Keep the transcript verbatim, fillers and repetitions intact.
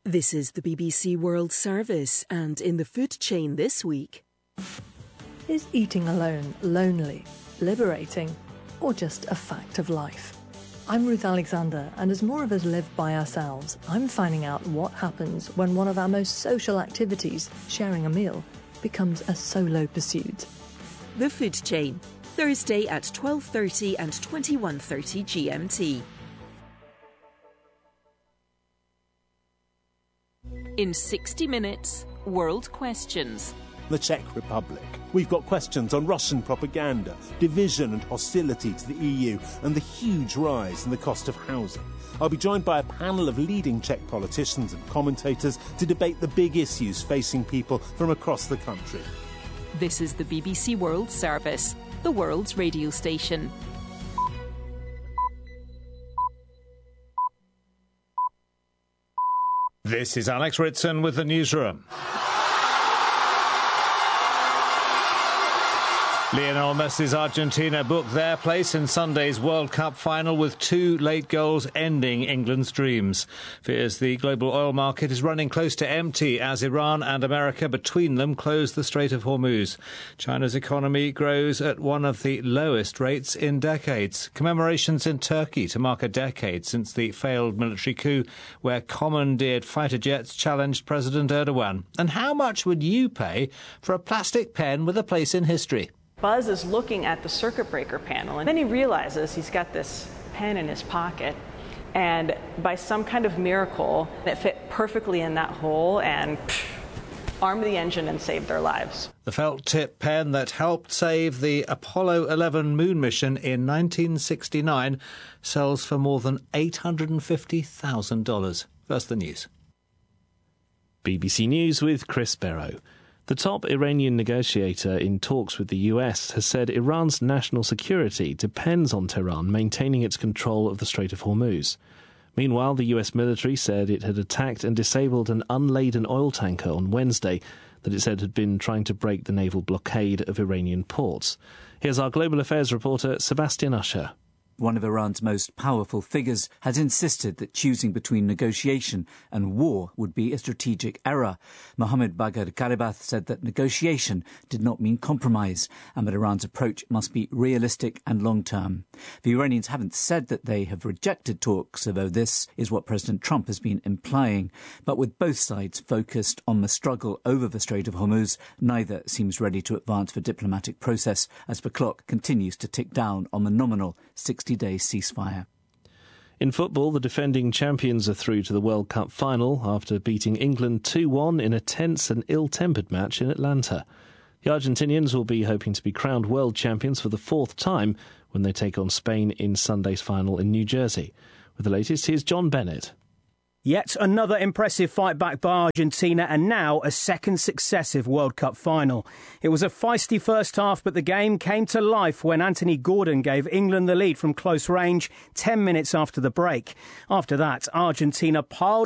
This is the B B C World Service, and in the food chain this week. Is eating alone lonely, liberating, or just a fact of life? I'm Ruth Alexander, and as more of us live by ourselves, I'm finding out what happens when one of our most social activities, sharing a meal, becomes a solo pursuit. The Food Chain, Thursday at twelve thirty and twenty-one thirty G M T. In sixty minutes, World Questions. The Czech Republic. We've got questions on Russian propaganda, division and hostility to the E U, and the huge rise in the cost of housing. I'll be joined by a panel of leading Czech politicians and commentators to debate the big issues facing people from across the country. This is the B B C World Service, the world's radio station. This is Alex Ritson with the newsroom. Lionel Messi's Argentina booked their place in Sunday's World Cup final with two late goals ending England's dreams. Fears the global oil market is running close to empty as Iran and America between them close the Strait of Hormuz. China's economy grows at one of the lowest rates in decades. Commemorations in Turkey to mark a decade since the failed military coup where commandeered fighter jets challenged President Erdogan. And how much would you pay for a plastic pen with a place in history? Buzz is looking at the circuit breaker panel, and then he realizes he's got this pen in his pocket, and by some kind of miracle, it fit perfectly in that hole and pff, armed the engine and saved their lives. The felt-tip pen that helped save the Apollo eleven moon mission in nineteen sixty-nine sells for more than eight hundred fifty thousand dollars. First, the news. B B C News with Chris Barrow. The top Iranian negotiator in talks with the U S has said Iran's national security depends on Tehran maintaining its control of the Strait of Hormuz. Meanwhile, the U S military said it had attacked and disabled an unladen oil tanker on Wednesday that it said had been trying to break the naval blockade of Iranian ports. Here's our Global Affairs reporter, Sebastian Usher. One of Iran's most powerful figures has insisted that choosing between negotiation and war would be a strategic error. Mohammad Bagher Kalibath said that negotiation did not mean compromise and that Iran's approach must be realistic and long-term. The Iranians haven't said that they have rejected talks, although this is what President Trump has been implying. But with both sides focused on the struggle over the Strait of Hormuz, neither seems ready to advance the diplomatic process as the clock continues to tick down on the nominal sixty-day ceasefire. In football, the defending champions are through to the World Cup final after beating England two one in a tense and ill-tempered match in Atlanta. The Argentinians will be hoping to be crowned world champions for the fourth time when they take on Spain in Sunday's final in New Jersey. With the latest, here's John Bennett. Yet another impressive fight back by Argentina and now a second successive World Cup final. It was a feisty first half, but the game came to life when Anthony Gordon gave England the lead from close range ten minutes after the break. After that, Argentina piled